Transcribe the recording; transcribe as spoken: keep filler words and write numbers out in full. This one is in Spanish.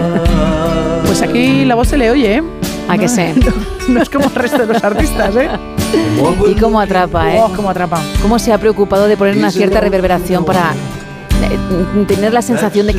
Pues aquí la voz se le oye, ¿eh? ¿A que sé? No, no es como el resto de los artistas, ¿eh? Y cómo atrapa, ¿eh? Oh, cómo atrapa. Cómo se ha preocupado de poner una cierta reverberación para eh, tener la sensación de que